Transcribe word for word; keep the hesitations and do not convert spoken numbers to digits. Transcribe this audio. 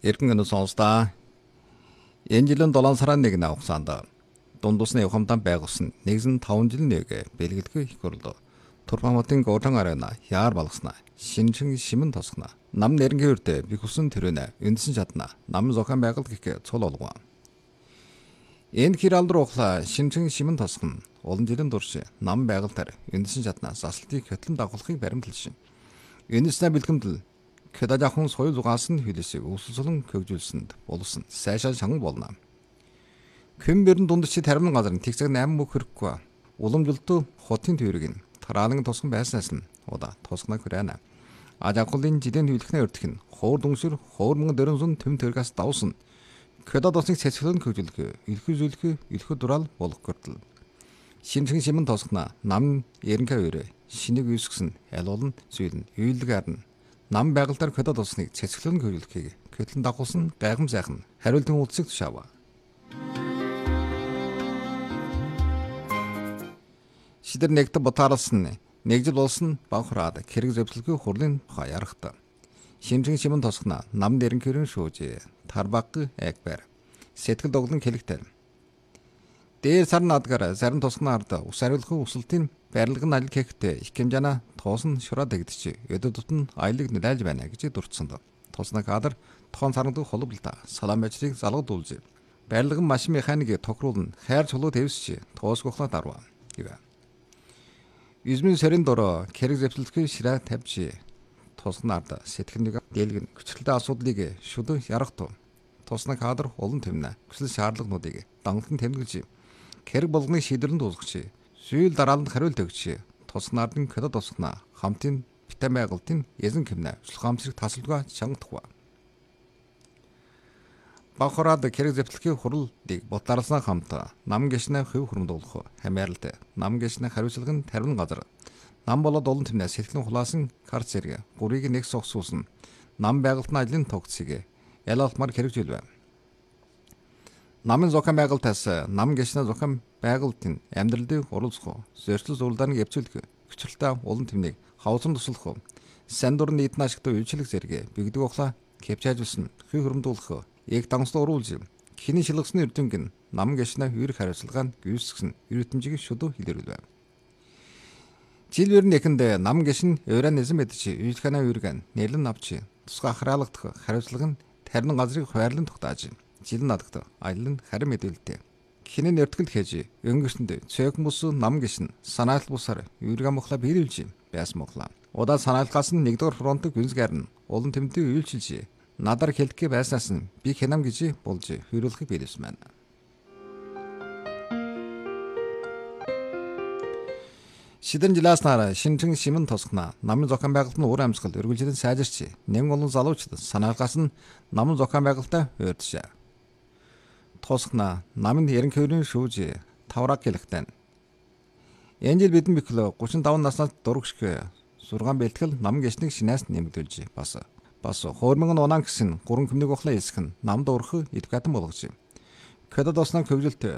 Эргэн өнөө сонсдоо. Энэ жилийн долоон сарын нэгний хугацаанд дундусны ухамдаа байгуулсан нэгэн таван жилийн нэг бэлгэлгүй их хурлаа. Турбаматын гоотон арена яар балгаснаа. Шинжин шимэн тосгоно. Нам нэрнгийн үрдэ би хүсэн төрөнө үндсэн чадна. Нам зохион байгуулалт гэх цол олгоо. Энэ хиралд руухла шинжин шимэн тосгоно. Олон жилийн турш нам байгуулалтаар үндсэн чадна заслтыг хөтлөн дагуулахыг баримтлсан. Энэснэ бэлгэмдэл Кэдажахон соёл зугаасан хилэсийг өсөлсөлөн хөгжүүлсэнд болсон сайшаа шанган болно. Кэмбэрн дундчи тарим газар тэгцэг найм мөх хэрэггүй. Уламжлалт хотын төвөрийг нь тараалан тосгон байснаас нь удаа тосгоноо хүрэнэ. Ажаагуулын жилийн хөвлөхнээ өртөх нь хоор дүнсэр хоор мөнгө дөрөн сун төм төргас давсан. Кэдадосныг цэцгэлэн хөгжүүлэх, илхүү зүлхүү, илхүү дураал болох гэртэл. Шинжин шимэн тосгоно нам эренхэ өрөө шинийг үүсгэсэн аль болон зүйл нь үйлдэг арна. Нам байгуулалтаар хөдөө тусныг цэцгэлэн хөвлөхийг хөтлөн дагуулсан гайхам сайхан хариултын үйлцэг тушаава. Шидэр нэгт ботаарлсан нэг жил болсон бавхраад хэрэг зэвсэлгүй хурлын хаярахта. Шинжин шимэн тосгоно нам дэрэнхэрэн шүүж тарбаг экбэр сэтгэл доглон хэлэгтэй. Дээр сар надгаар зарим тосгоно ард ус хариулахын өсөлтийн барилгын ажил гэхтээ их хэмжээний тоосон шураад дэгдэж өдөрт нь аялыг нэлж байна гэж дурдсан. Тосноо кадр тохон сарндаг холболтой салам ажлыг залгадуулж барилгын машин механик тохируулна хайр чулуу дэвсч тоосгохлоо дарва гэв. Измэн сэрэн дороо хэрэг зэвсэлтгүй шираа тавьж тосноо ард сэтгэлнийг дэлгэн хүчлэлтэй асуудлыг шүдэн ярахту. Тосноо кадр олон тэмнэ хүсэл шаардлагынуудыг дангалан тэмдэглэж хэрэг болгоны шийдвэрэнд дуусгаж сүүл дарааланд хариулт өгч тоснаардын кэдэ тосгоно хамтын битэн байгуулалтын эзэн кэмнэ сулхамсрыг тасалдгаа чангадахгүй. Бахарад хэрэг зэвсэлтийн хурлыг ботаарлсан хамт нам гişнэ хөв хөрмдүүлэх хамааралд нам гişнэ хариуцлагын тарвин газар нам болоод олон тэмнэ сэтгэлэн хулаасан карт зэрэг гурыг нэг согсуулсан нам байгуулалтын ажлын тогтцыг ялалтмар хэрэгжүүлвэ. Намын зохион байгуулалтаас нам гişнэ зохион байгуулалтын амьдралдыг оруулах, зөрчил зурлагыг явцуулах, хүчлэлтэй олон тэмнийг хавцан туслах, сан дурын нийтэн ашигтай үйлчлэг зэрэг бигдэг ухлаа кэпчаажуулсан хүй хөрмдүүлэх, яг дангслуу уруулж хиний шилгэсний үрдүнг нь нам гişнэ хүйр хариуцлагыг гүйцэтгэсэн эрдэмжийг шүдүү хэлэрүүлвэ. Жилбэр нэхэнд нам гişн евранизм мэдчи үйлхэнэ үргэн нэлэн авчи тусгай хараалгадах хариуцлага нь тарин газрыг хуваарлан тогтоож жилэн надагт аялын харин мэдээлэлтэй. Хинэн өртгөл хийж өнгөрсөнд цээг мус нам гişн санаал бусаар үргэн мохла биелүүлж байсан мохла. Удаа санаалгаас нь нэгдүгээр фронтыг гүнзгэр нь олон тэмдэг үйлчилж надар хэлхий байснаас нь би хянам гэж болж хөрүүлэхийг биелсэн байна. Шидэн жилааснаар шинжин шимэн тосгоно намын зохион байгуулалтын уур амьсгал өргөлжлөн сайжирч нэгэн олон залуучууд санаалгаас нь намын зохион байгуулалтаа өрдөж тосгоно намын эренхэрийн шүүж тавраг хэлэхтэн. Энэ жил бидний бэхлөө гучин таван наснаас дургшгэ сургаан бэлтгэл нам гişнийг шинээс нэмэгдүүлж бас бас хоормон унан гэсэн гурван хүмнийг ухлаа хэлсэх нь намд урах эдгатан болгож. Кэдэ досноо хөвжөлт